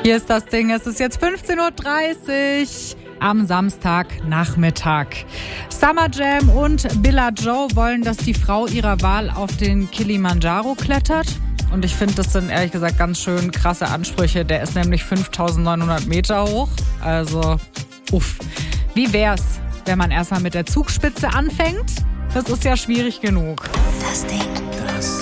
Hier ist das Ding, es ist jetzt 15.30 Uhr am Samstagnachmittag. Summer Jam und Billa Joe wollen, dass die Frau ihrer Wahl auf den Kilimanjaro klettert. Und ich finde, das sind ehrlich gesagt ganz schön krasse Ansprüche. Der ist nämlich 5.900 Meter hoch. Also, uff. Wie wär's, wenn man erstmal mit der Zugspitze anfängt? Das ist ja schwierig genug. Das Ding.